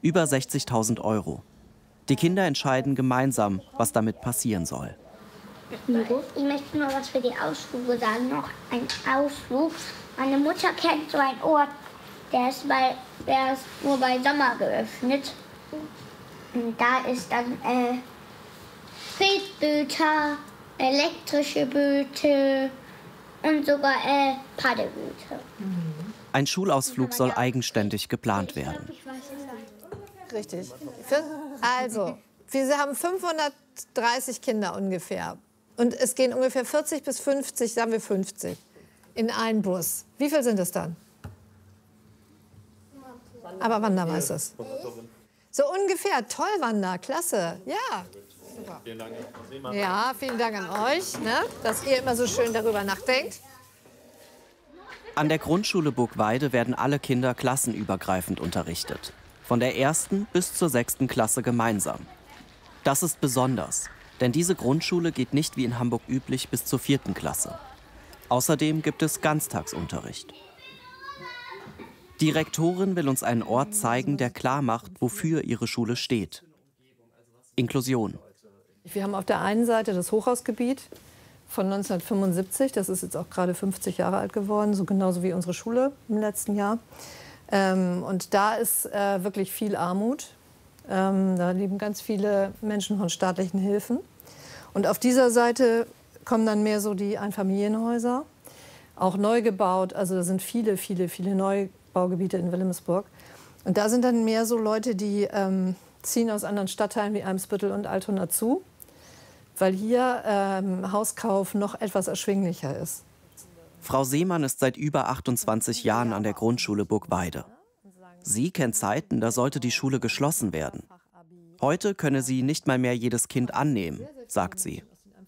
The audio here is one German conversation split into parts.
Über 60.000 €. Die Kinder entscheiden gemeinsam, was damit passieren soll. Ich möchte nur was für die Ausflüge sagen. Noch ein Ausflug. Meine Mutter kennt so einen Ort, der ist nur bei Sommer geöffnet. Und da ist dann Tretböter, elektrische Böte und sogar Paddelböte. Ein Schulausflug soll eigenständig geplant werden. Richtig. Also, wir haben 530 Kinder ungefähr. Und es gehen ungefähr 40 bis 50, sagen wir 50, in einen Bus. Wie viel sind es dann? Aber Wanda weiß es. So ungefähr. Toll, Wanda. Klasse. Ja. Super. Vielen Dank. Ja, vielen Dank an euch, ne, dass ihr immer so schön darüber nachdenkt. An der Grundschule Burgweide werden alle Kinder klassenübergreifend unterrichtet. Von der 1. bis zur 6. Klasse gemeinsam. Das ist besonders, denn diese Grundschule geht nicht wie in Hamburg üblich bis zur 4. Klasse. Außerdem gibt es Ganztagsunterricht. Die Rektorin will uns einen Ort zeigen, der klar macht, wofür ihre Schule steht. Inklusion. Wir haben auf der einen Seite das Hochhausgebiet von 1975. Das ist jetzt auch gerade 50 Jahre alt geworden, so genauso wie unsere Schule im letzten Jahr. Und da ist wirklich viel Armut. Da leben ganz viele Menschen von staatlichen Hilfen. Und auf dieser Seite kommen dann mehr so die Einfamilienhäuser, auch neu gebaut. Also da sind viele Neubaugebiete in Wilhelmsburg. Und da sind dann mehr so Leute, die ziehen aus anderen Stadtteilen wie Eimsbüttel und Altona zu, weil hier Hauskauf noch etwas erschwinglicher ist. Frau Seemann ist seit über 28 Jahren an der Grundschule Burgweide. Sie kennt Zeiten, da sollte die Schule geschlossen werden. Heute könne sie nicht mal mehr jedes Kind annehmen, sagt sie.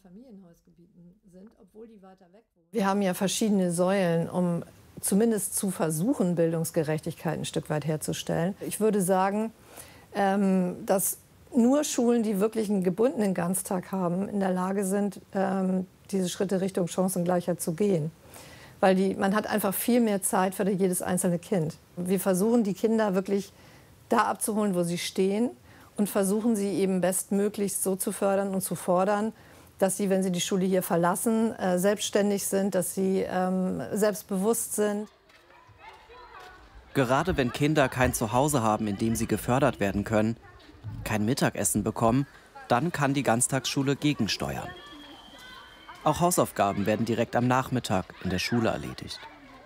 Wir haben ja verschiedene Säulen, um zumindest zu versuchen, Bildungsgerechtigkeit ein Stück weit herzustellen. Ich würde sagen, dass nur Schulen, die wirklich einen gebundenen Ganztag haben, in der Lage sind, diese Schritte Richtung Chancengleichheit zu gehen. Weil man hat einfach viel mehr Zeit für jedes einzelne Kind. Wir versuchen, die Kinder wirklich da abzuholen, wo sie stehen und versuchen, sie eben bestmöglichst so zu fördern und zu fordern, dass sie, wenn sie die Schule hier verlassen, selbstständig sind, dass sie selbstbewusst sind. Gerade wenn Kinder kein Zuhause haben, in dem sie gefördert werden können, kein Mittagessen bekommen, dann kann die Ganztagsschule gegensteuern. Auch Hausaufgaben werden direkt am Nachmittag in der Schule erledigt.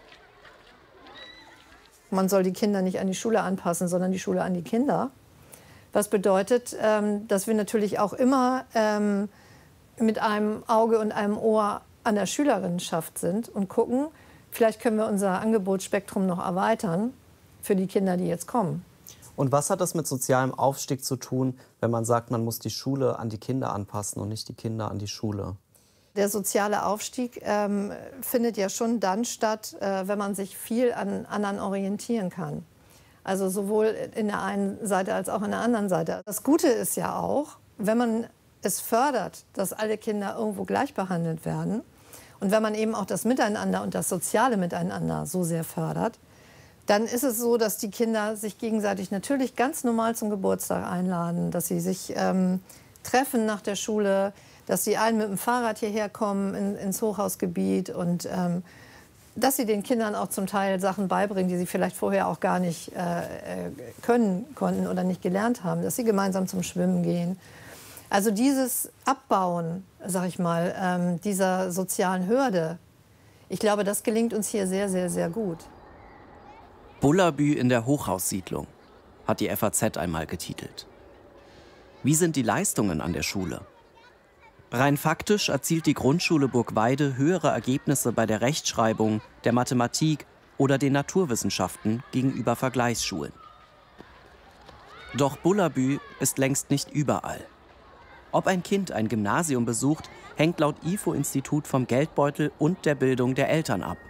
Man soll die Kinder nicht an die Schule anpassen, sondern die Schule an die Kinder. Was bedeutet, dass wir natürlich auch immer mit einem Auge und einem Ohr an der Schülerinnenschaft sind und gucken, vielleicht können wir unser Angebotsspektrum noch erweitern für die Kinder, die jetzt kommen. Und was hat das mit sozialem Aufstieg zu tun, wenn man sagt, man muss die Schule an die Kinder anpassen und nicht die Kinder an die Schule? Der soziale Aufstieg findet ja schon dann statt, wenn man sich viel an anderen orientieren kann. Also sowohl in der einen Seite als auch in der anderen Seite. Das Gute ist ja auch, wenn man es fördert, dass alle Kinder irgendwo gleich behandelt werden und wenn man eben auch das Miteinander und das soziale Miteinander so sehr fördert, dann ist es so, dass die Kinder sich gegenseitig natürlich ganz normal zum Geburtstag einladen, dass sie sich treffen nach der Schule, dass sie allen mit dem Fahrrad hierher kommen ins Hochhausgebiet und dass sie den Kindern auch zum Teil Sachen beibringen, die sie vielleicht vorher auch gar nicht konnten oder nicht gelernt haben, dass sie gemeinsam zum Schwimmen gehen. Also dieses Abbauen, sag ich mal, dieser sozialen Hürde, ich glaube, das gelingt uns hier sehr, sehr, sehr gut. Bullabü in der Hochhaussiedlung, hat die FAZ einmal getitelt. Wie sind die Leistungen an der Schule? Rein faktisch erzielt die Grundschule Burgweide höhere Ergebnisse bei der Rechtschreibung, der Mathematik oder den Naturwissenschaften gegenüber Vergleichsschulen. Doch Bullabü ist längst nicht überall. Ob ein Kind ein Gymnasium besucht, hängt laut IFO-Institut vom Geldbeutel und der Bildung der Eltern ab.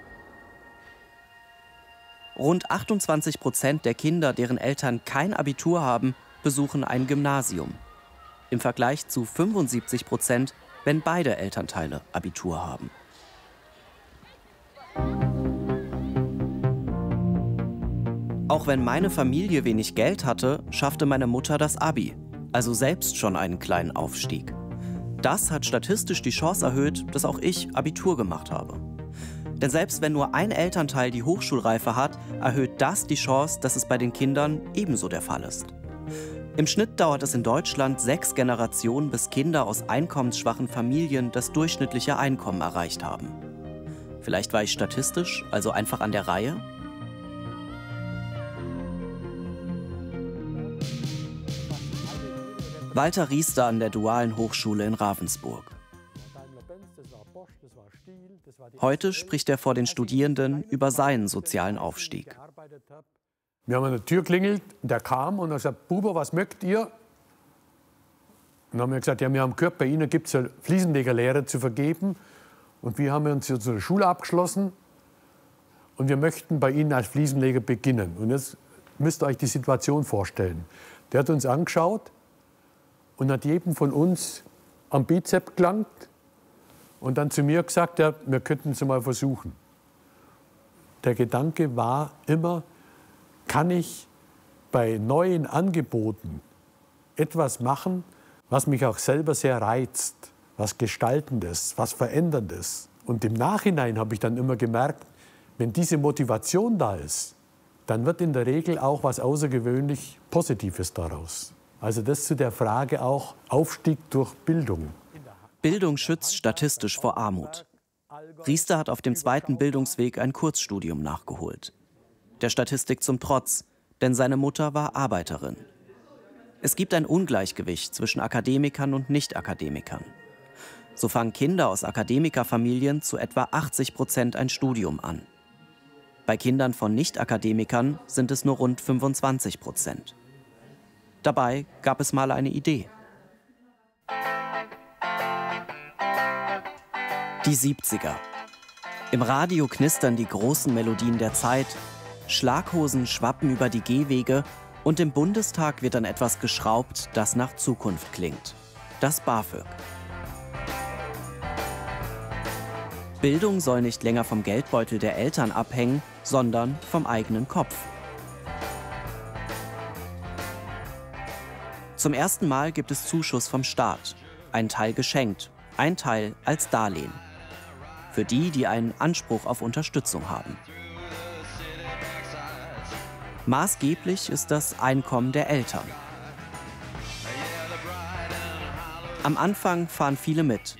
Rund 28% der Kinder, deren Eltern kein Abitur haben, besuchen ein Gymnasium. Im Vergleich zu 75%, wenn beide Elternteile Abitur haben. Auch Auch wenn meine Familie wenig Geld hatte, schaffte meine Mutter das Abi, also selbst schon einen kleinen Aufstieg. Das hat statistisch die Chance erhöht, dass auch ich Abitur gemacht habe. Denn selbst wenn nur ein Elternteil die Hochschulreife hat, erhöht das die Chance, dass es bei den Kindern ebenso der Fall ist. Im Schnitt dauert es in Deutschland 6 Generationen, bis Kinder aus einkommensschwachen Familien das durchschnittliche Einkommen erreicht haben. Vielleicht war ich statistisch, also einfach an der Reihe? Walter Riester an der Dualen Hochschule in Ravensburg. Heute spricht er vor den Studierenden über seinen sozialen Aufstieg. Wir haben an der Tür geklingelt, der kam und er sagt, Buber, was mögt ihr? Und dann haben wir gesagt, ja, wir haben gehört, bei Ihnen gibt es eine Fliesenlegerlehre zu vergeben. Und wir haben uns unsere Schule abgeschlossen und wir möchten bei Ihnen als Fliesenleger beginnen. Und jetzt müsst ihr euch die Situation vorstellen. Der hat uns angeschaut und hat jedem von uns am Bizep gelangt und dann zu mir gesagt, ja, wir könnten es mal versuchen. Der Gedanke war immer, kann ich bei neuen Angeboten etwas machen, was mich auch selber sehr reizt, was Gestaltendes, was Veränderndes. Und im Nachhinein habe ich dann immer gemerkt, wenn diese Motivation da ist, dann wird in der Regel auch was außergewöhnlich Positives daraus. Also das zu der Frage auch Aufstieg durch Bildung. Bildung schützt statistisch vor Armut. Riester hat auf dem zweiten Bildungsweg ein Kurzstudium nachgeholt. Der Statistik zum Trotz, denn seine Mutter war Arbeiterin. Es gibt ein Ungleichgewicht zwischen Akademikern und Nicht-Akademikern. So fangen Kinder aus Akademikerfamilien zu etwa 80% ein Studium an. Bei Kindern von Nicht-Akademikern sind es nur rund 25%. Dabei gab es mal eine Idee. Die 70er. Im Radio knistern die großen Melodien der Zeit, Schlaghosen schwappen über die Gehwege und im Bundestag wird an etwas geschraubt, das nach Zukunft klingt. Das BAföG. Bildung soll nicht länger vom Geldbeutel der Eltern abhängen, sondern vom eigenen Kopf. Zum ersten Mal gibt es Zuschuss vom Staat. Ein Teil geschenkt, ein Teil als Darlehen. Für die, die einen Anspruch auf Unterstützung haben. Maßgeblich ist das Einkommen der Eltern. Am Anfang fahren viele mit.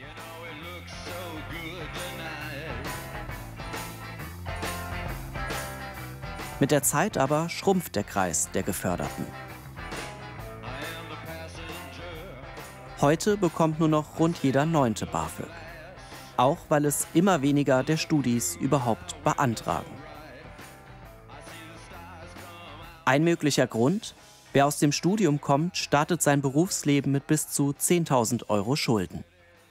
Mit der Zeit aber schrumpft der Kreis der Geförderten. Heute bekommt nur noch rund jeder 9. BAföG. Auch weil es immer weniger der Studis überhaupt beantragen. Ein möglicher Grund: Wer aus dem Studium kommt, startet sein Berufsleben mit bis zu 10.000 € Schulden.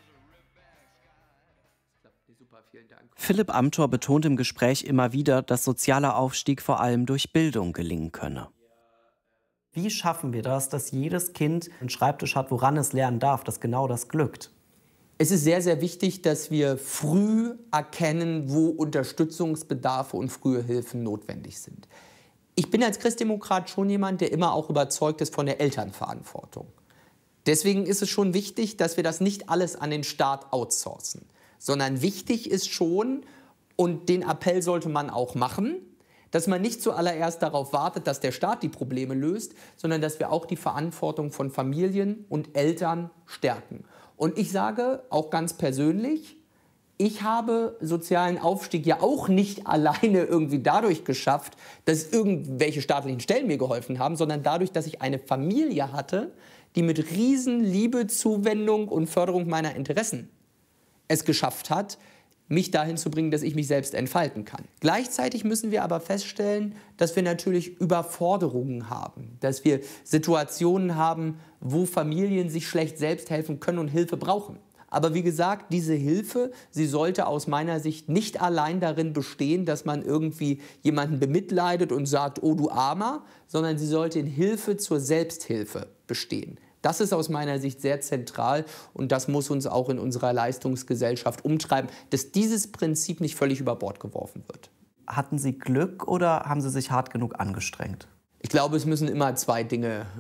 Philipp Amthor betont im Gespräch immer wieder, dass sozialer Aufstieg vor allem durch Bildung gelingen könne. Wie schaffen wir das, dass jedes Kind einen Schreibtisch hat, woran es lernen darf, dass genau das glückt? Es ist sehr, sehr wichtig, dass wir früh erkennen, wo Unterstützungsbedarfe und frühe Hilfen notwendig sind. Ich bin als Christdemokrat schon jemand, der immer auch überzeugt ist von der Elternverantwortung. Deswegen ist es schon wichtig, dass wir das nicht alles an den Staat outsourcen, sondern wichtig ist schon, und den Appell sollte man auch machen, dass man nicht zuallererst darauf wartet, dass der Staat die Probleme löst, sondern dass wir auch die Verantwortung von Familien und Eltern stärken. Und ich sage auch ganz persönlich, ich habe sozialen Aufstieg ja auch nicht alleine irgendwie dadurch geschafft, dass irgendwelche staatlichen Stellen mir geholfen haben, sondern dadurch, dass ich eine Familie hatte, die mit riesen Liebe, Zuwendung und Förderung meiner Interessen es geschafft hat, mich dahin zu bringen, dass ich mich selbst entfalten kann. Gleichzeitig müssen wir aber feststellen, dass wir natürlich Überforderungen haben, dass wir Situationen haben, wo Familien sich schlecht selbst helfen können und Hilfe brauchen. Aber wie gesagt, diese Hilfe, sie sollte aus meiner Sicht nicht allein darin bestehen, dass man irgendwie jemanden bemitleidet und sagt, oh du Armer, sondern sie sollte in Hilfe zur Selbsthilfe bestehen. Das ist aus meiner Sicht sehr zentral und das muss uns auch in unserer Leistungsgesellschaft umtreiben, dass dieses Prinzip nicht völlig über Bord geworfen wird. Hatten Sie Glück oder haben Sie sich hart genug angestrengt? Ich glaube, es müssen immer zwei Dinge